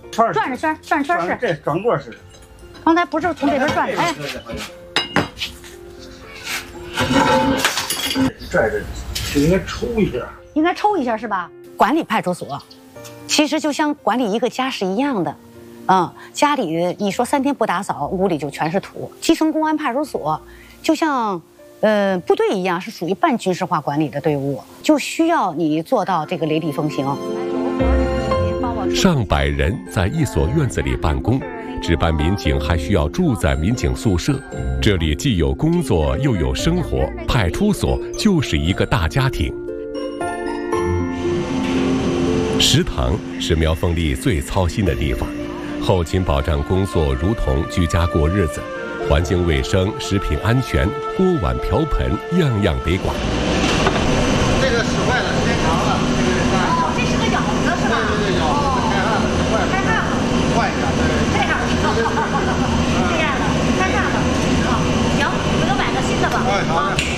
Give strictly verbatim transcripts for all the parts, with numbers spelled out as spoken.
转着圈，转圈是。 这转过是。 刚才不是从这边转的，哎。 拽着，就应该抽一下。 应该抽一下是吧？管理派出所，其实就像管理一个家是一样的。嗯，家里你说三天不打扫，屋里就全是土。基层公安派出所就像呃部队一样，是属于半军事化管理的队伍，就需要你做到这个雷厉风行。 上百人在一所院子里办公，值班民警还需要住在民警宿舍，这里既有工作又有生活，派出所就是一个大家庭。食堂是苗凤丽最操心的地方，后勤保障工作如同居家过日子，环境卫生、食品安全、锅碗瓢盆样样得管。 这个使坏了，时间长了，这个是哦，这是个舀子是吧？ 对对对，舀子开汗了，坏了， 开汗了， 换一下，对。 这样，这样的，开汗了，好，行，回头买个新的吧。 哎，好的。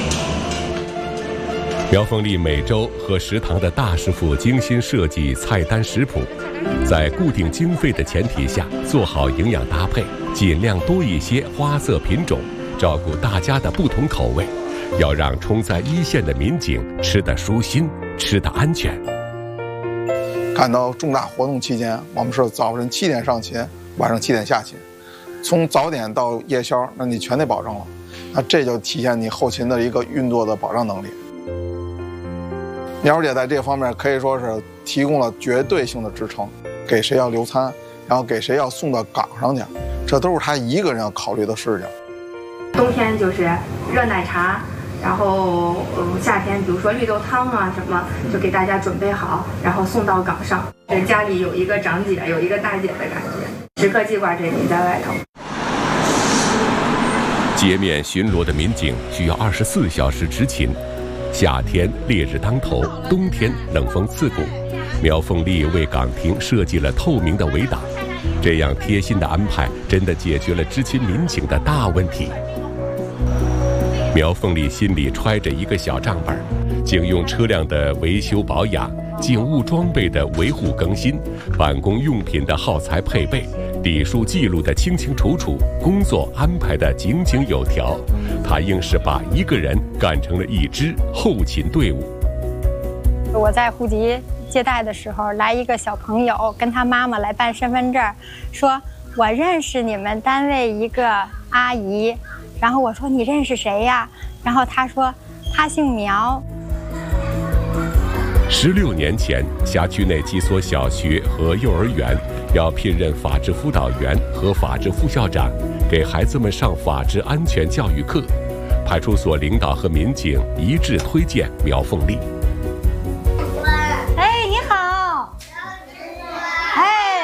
苗凤丽每周和食堂的大师傅精心设计菜单食谱，在固定经费的前提下，做好营养搭配，尽量多一些花色品种，照顾大家的不同口味，要让冲在一线的民警吃得舒心，吃得安全。 赶到重大活动期间，我们是早晨七点上勤，晚上七点下勤，从早点到夜宵，那你全得保证了。那这就体现你后勤的一个运作的保障能力。苗姐在这方面可以说是提供了绝对性的支撑，给谁要留餐，然后给谁要送到岗上去，这都是她一个人要考虑的事情。 冬天就是热奶茶，然后呃夏天比如说绿豆汤啊什么，就给大家准备好，然后送到岗上。这家里有一个长姐，有一个大姐的感觉，时刻记挂着你在外头。 街面巡逻的民警需要二十四小时执勤。夏天烈日当头，冬天冷风刺骨，苗凤丽为岗亭设计了透明的围挡，这样贴心的安排真的解决了执勤民警的大问题。苗凤丽心里揣着一个小账本，警用车辆的维修保养、警务装备的维护更新、办公用品的耗材配备，礼数记录的清清楚楚，工作安排的井井有条，他硬是把一个人干成了一支后勤队伍。 我在户籍接待的时候，来一个小朋友跟他妈妈来办身份证，说我认识你们单位一个阿姨，然后我说你认识谁呀？然后他说他姓苗。 十六年前，辖区内几所小学和幼儿园要聘任法制辅导员和法制副校长，给孩子们上法治安全教育课。派出所领导和民警一致推荐苗凤丽。 哎，你好。哎。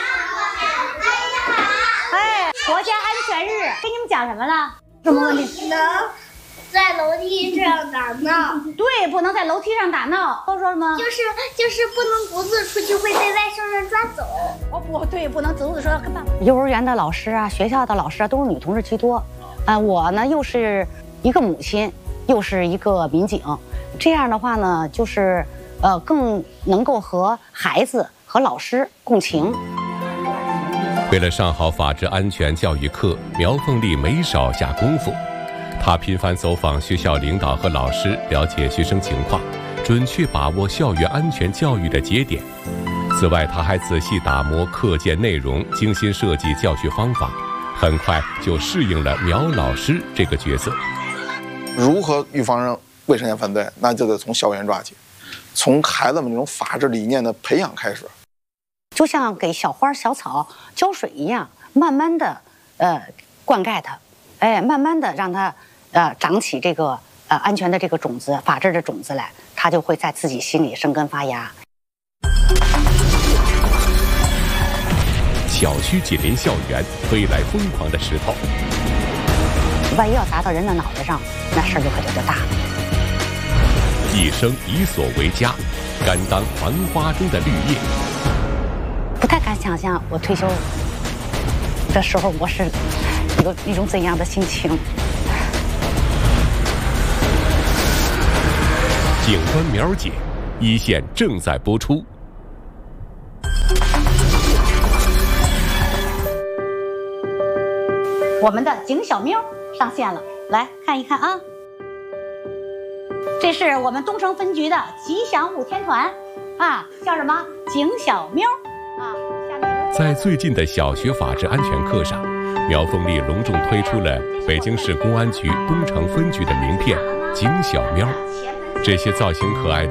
哎，国家安全日，给你们讲什么了？什么问题？ 能在楼梯上打闹。 对，不能在楼梯上打闹。都说什么？ 就是就是不能独自出去，会被外甥人抓走。 哦不对，不能独自说干嘛？幼儿园的老师啊，学校的老师啊，都是女同志居多。啊、呃，我呢又是一个母亲，又是一个民警，这样的话呢，就是呃更能够和孩子和老师共情。 为了上好法治安全教育课，苗凤丽没少下功夫。她频繁走访学校领导和老师，了解学生情况，准确把握校园安全教育的节点。此外，她还仔细打磨课件内容，精心设计教学方法，很快就适应了苗老师这个角色。 如何预防未成年犯罪，那就得从校园抓起，从孩子们这种法治理念的培养开始。 就像给小花小草浇水一样，慢慢的呃灌溉它，哎，慢慢的让它呃长起这个呃安全的这个种子，法治的种子来，它就会在自己心里生根发芽。 小区紧邻校园，飞来疯狂的石头， 万一要砸到人的脑袋上，那事儿就可就就大了。 一生以所为家，甘当繁花中的绿叶。 不太敢想象我退休的时候我是有一种怎样的心情。 警官苗姐，一线正在播出。 我们的警小喵上线了，来看一看啊。这是我们东城分局的吉祥物天团啊，叫什么？警小喵啊。下面在最近的小学法治安全课上，苗凤丽隆重推出了北京市公安局东城分局的名片“警小喵”。这些造型可爱的